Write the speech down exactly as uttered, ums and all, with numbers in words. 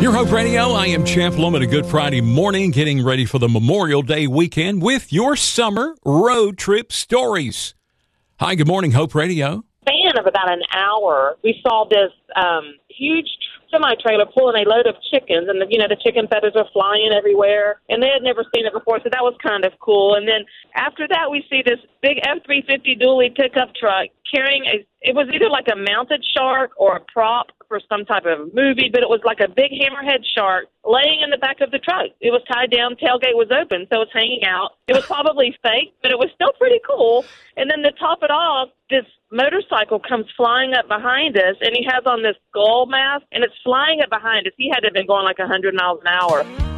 Your Hope Radio, I am Champ Loman. A good Friday morning, getting ready for the Memorial Day weekend with your summer road trip stories. Hi, good morning, Hope Radio. Span of about an hour, we saw this um, huge semi-trailer pulling a load of chickens, and the, you know the chicken feathers are flying everywhere, and they had never seen it before, so that was kind of cool. And then after that, we see this big F three fifty dually pickup truck carrying a, it was either like a mounted shark or a prop for some type of movie, but it was like a big hammerhead shark laying in the back of the truck. It was tied down, tailgate was open, so it was hanging out. It was probably fake, but it was still pretty cool. And then to top it off, this motorcycle comes flying up behind us, and he has on this skull mask, and it's flying up behind us. He had to have been going like one hundred miles an hour.